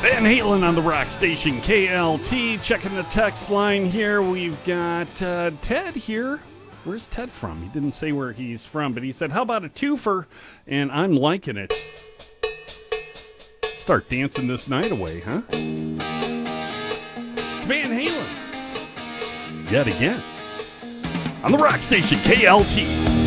Van Halen on the rock station KLT. Checking the text line here. We've got Ted here. Where's Ted from? He didn't say where he's from, but he said, how about a twofer? And I'm liking it. Start dancing this night away, huh? Van Halen. Yet again. On the rock station KLT.